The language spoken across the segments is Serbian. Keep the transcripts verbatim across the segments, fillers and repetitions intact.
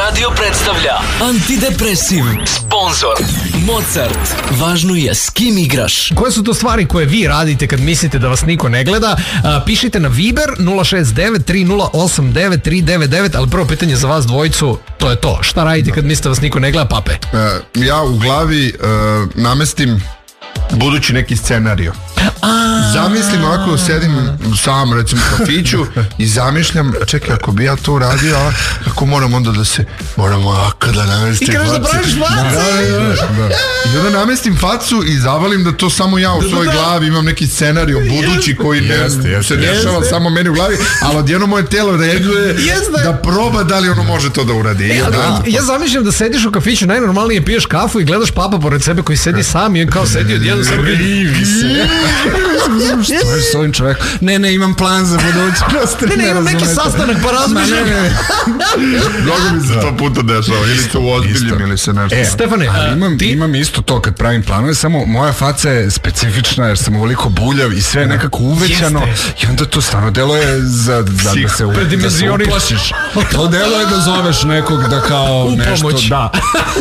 Radio predstavlja Antidepresiv. Sponzor Mozart. Važno je s kim igraš. Koje su to stvari koje vi radite kad mislite da vas niko ne gleda? A, pišite na Viber nula šest devet tri nula osam devet tri devet devet, ali prvo pitanje za vas dvojicu, to je to. Šta radite kad mislite da vas niko ne gleda, Pape? Uh, ja u glavi uh, namestim budući neki scenario. Zamislim ovako, sedim sam recimo u kafiću i zamišljam, čekaj, ako bi ja to uradio, a kako moram onda da se moram ovako da namestim I kažeš da praviš facu. I onda namestim facu i zavalim da to samo ja u svojoj glavi imam neki scenario budući koji ne jeste, jeste, se dešava jeste. samo meni u glavi, ali odjedno moje telo reaguje da proba da li ono može to da uradi. E, ali, da. ja zamišljam da sediš u kafiću, najnormalnije piješ kafu i gledaš Papa pored sebe koji sedi sam i kao sedi odjedno samo Krivi se. Što je s ovim čovekom? Ne, ne, imam plan za budućnost. Ne, ne, imam neki sastanak pa razmišljam. Mnogo mi se to puta dešava, ili se uozbiljim ili se nešto. E, Stefane, ali imam, ti... imam isto to kad pravim planove, samo moja faca je specifična jer sam uveliko buljav i sve je nekako uvećano. Jeste. I onda to stvarno deluje za, za da se, da se uplašiš. To deluje da zoveš nekog da kao u nešto, pomoć. da.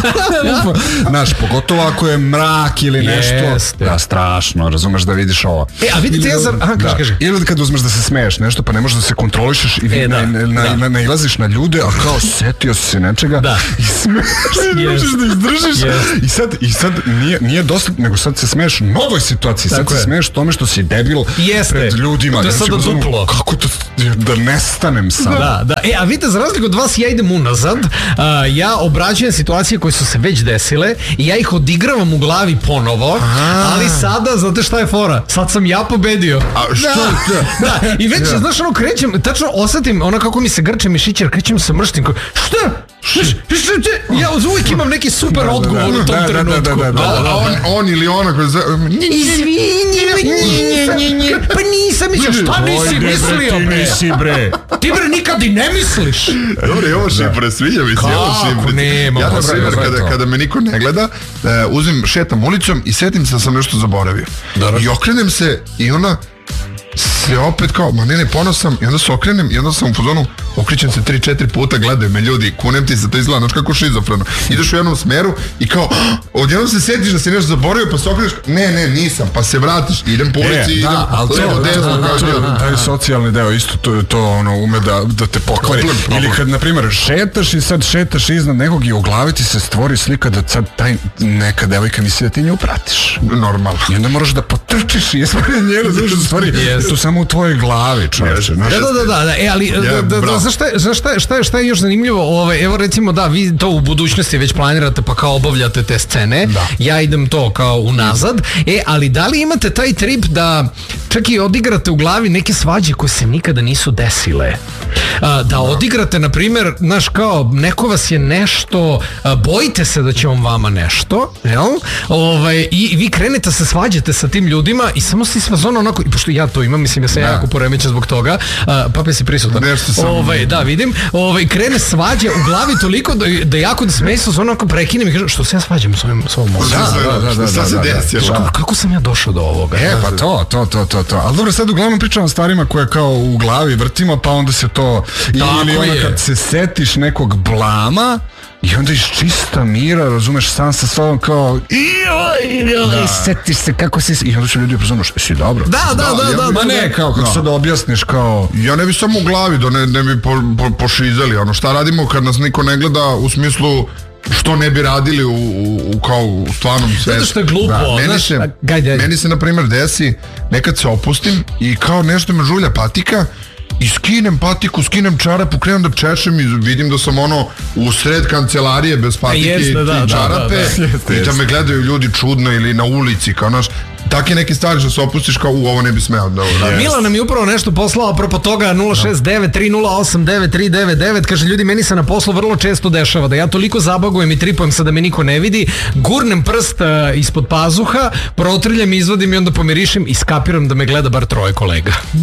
Znaš, pogotovo ako je mrak ili nešto. Jeste. Da, strašno, razumeš da vidiš ovo. E, a vidite, ja za... Aha, kaži, Da. kaži. Ili kad uzmeš da se smeješ nešto pa ne možeš da se kontrolišeš i E, da, ne, na, da. na, nailaziš na ljude, a kao setio si se nečega Da. i smeješ se, ne Jest. možeš da izdržiš. Jest. I sad, i sad nije, nije dosta, nego sad se smeješ novoj situaciji, sad Tako se je. smeješ tome što si debil Jeste. pred ljudima. To je Ja sad sam uzmano, duplo. Kako to, da nestanem sad. Da, da. E, a vidite, za razliku od vas, ja idem unazad, a, ja obrađujem situacije koje su se već desile i ja ih odigravam u glavi ponovo, ali sada, znate šta je fora? Sad sam ja pobedio. A što? Da, da. I već, znaš, ono, krećem, tačno osetim, ono kako mi se grče mišić, jer krećem se mrštim, kao, šta? Šta? Šta? Ja uvijek imam neki super odgovor u tom Da, da, da, trenutku. da, da, da. A on, on ili ona koji zove... Izvini, nisam, pa nisam mislio, šta nisi Oj, bre, mislio, ti bre? nisi, bre. Ti, bre, nikad i ne misliš. Dobro, i ovo šifre, sviđa mi se, ovo Kako šifre. nema, Ja, na pa primjer, sve kada, to. kada me niko ne gleda, uh, uzim, šetam ulicom i setim se da sam nešto zaboravio. I okrenem se i ona se opet kao, ma ne, ne, ponosam, i onda se okrenem i onda sam u fazonu, okrećem se tri četiri puta, gledaju me ljudi, kunem ti se, to izgleda, znaš kako šizofreno. Ideš u jednom smeru i kao, odjednom se setiš da si nešto zaboravio, pa se okreneš, ne, ne, nisam, pa se vratiš, idem po ulici i idem ali levo, to, desno, da, kao to, što- taj socijalni deo isto to, to ono ume da, da te pokvari. Problem, problem. Ili kad, na primjer, šetaš i sad šetaš iznad nekog i u glavi ti se stvori slika da sad taj neka devojka misli da ti nju pratiš. Normalno. I onda moraš da potrčiš i ispred njega, zato što stvari Yes. to samo u tvojoj glavi, čovječe. znaš. Da, da, da, da, da. E, ali, da, da, da, bravo. znaš šta, je- znaš šta, je- šta, je- šta je još zanimljivo? Ovaj, evo recimo, da, vi to u budućnosti već planirate pa kao obavljate te scene, ja idem to kao unazad, e, ali da li imate taj trip da čak i odigrate u glavi neke svađe koje se nikada nisu desile? A, da odigrate, na primjer, znaš, kao, neko vas je nešto, a, bojite se da će on vama nešto, jel? Ovaj, i vi krenete se svađate sa tim ljudima i samo si s fazona onako, i pošto ja to imam, mislim, ja sam jako poremećen zbog toga, a, Pape si prisutan. Nešto sam- Ovaj, da, vidim, ovaj, krene svađe u glavi toliko da, da jako da smeju se onako prekinem i kažem, što se ja svađam s ovim, s ovom osobom? Da, da, da, da, šta se desilo? Kako, kako sam ja došao do ovoga? E, pa to, to, to, to, to. Ali dobro, sad uglavnom pričamo o stvarima koje kao u glavi vrtimo, pa onda se to... Tako Ili ono je. kad se setiš nekog blama i onda iz čista mira, razumeš, sam sa sobom kao... Joj, joj, setiš se kako si... I onda su ljudi upozoruš, si dobro? Da, da, da, da, Ma da, ne, da. kao kad Da. sad objasniš kao... Ja ne bi samo u glavi, da ne, ne bi po, po, pošizali, ono, šta radimo kad nas niko ne gleda u smislu što ne bi radili u, u, u kao u stvarnom svetu. Zato što je glupo, meni znaš, se, a, gajde, ajde. meni se, na primjer, desi, nekad se opustim i kao nešto me žulja patika i skinem patiku, skinem čarapu, krenem da češem i vidim da sam ono u sred kancelarije bez patike jeste, i da, da, čarape da, da. Jeste, i da jeste. me gledaju ljudi čudno ili na ulici, kao naš, takve neke stvari što se opustiš kao u ovo ne bi smeo da ovo radim. Milan nam je upravo nešto poslao apropo toga nula šest devet tri nula osam devet tri devet devet, kaže, ljudi, meni se na poslu vrlo često dešava da ja toliko zabagujem i tripujem se da me niko ne vidi, gurnem prst uh, ispod pazuha, protrljam, izvadim i onda pomirišem i skapiram da me gleda bar troje kolega.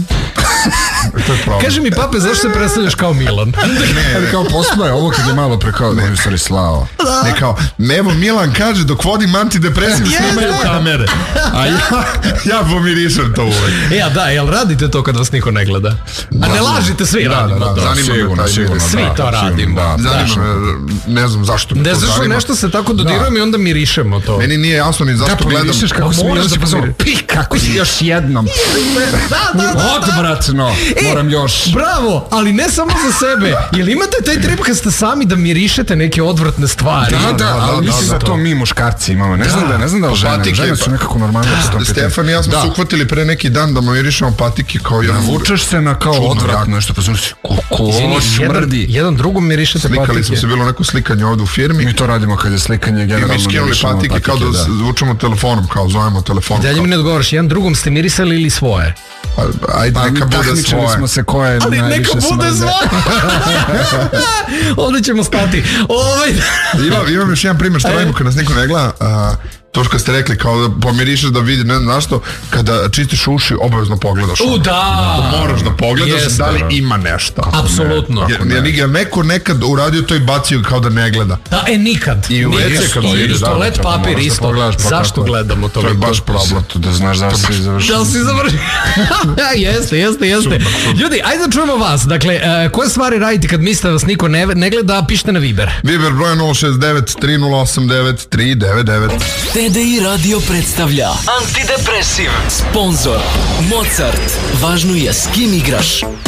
To je problem. Kaži mi, pape, zašto se predstavljaš kao Milan? Ali kao posle, ovo kad je malo pre kao, ne, u stvari slao. Ne kao, evo Milan kaže dok vodim antidepresiv snimaju kamere. A ja, ja pomirišem to uvek. E, a da, jel radite to kad vas niko ne gleda? A ne lažite, svi Da, radimo da, da, to. zanima me Sigurno, taj sigurno, miris. Svi da, to sigurno, radimo. da. Zanima me, ne znam zašto me Ne, to zašto zanima. nešto se tako dodirujemo i onda mirišemo to. Meni nije jasno ni zašto Da, gledam. pomirišeš kako Pa si mi moraš onda da pozvao, pomiriš. pi, kako si još jednom. Da, da, da. Odvratno, E, moram još. Bravo, ali ne samo za sebe. Jel imate taj trip kad ste sami da mirišete neke odvratne stvari? Da, da, ali da, mislim da, da to mi muškarci imamo. Ne znam da, ne znam da li žene, Patike, žene su pa- nekako normalne po tom pitanju. Stefan i ja smo Da. se uhvatili pre neki dan da mirišemo patike kao jedan Vučeš se na kao Čudno, odvratno nešto, pa znaš, koliko Izvini, ovo jedan, smrdi. jedan drugom mirišete Slikali smo patike. se, bilo neko slikanje ovde u firmi. Mi to radimo kad je slikanje I generalno. mi skinuli mirišemo patike kao da zvučemo telefonom, kao zovemo telefonom. Dalje mi ne odgovaraš, jedan drugom ste mirisali ili svoje? kao, ajde, Pa neka bude takmičili svoje. smo se ko je Ali najviše neka bude smrde. svoje. Ovdje ćemo stati. Ovaj... Imam, imam još jedan primjer što radimo kad nas niko ne gleda. A, to što kad ste rekli kao da pomirišeš da vidi ne znam što, kada čistiš uši obavezno pogledaš. U, da. Moraš da pogledaš Jeste, da li da. ima nešto. Apsolutno. Jer, jer, jer neko nekad uradio to i bacio kao da ne gleda. Da, e, nikad. I u Nikad. ve ce kad I ideš, da, toalet da, papir moraš da isto. pogledaš, pa Zašto kako je? gledamo to? To je baš problem. Da znaš da li si završio. Da li si završio? jeste, jeste, jeste. Ljudi, ajde da čujemo vas. Dakle, uh, koje stvari radite kad mislite da vas niko ne, ne gleda, pišite na Viber. Viber broj nula šest devet tri nula osam devet tri devet devet. T D I Radio predstavlja Antidepresiv. Sponzor Mozart. Važno je s kim igraš.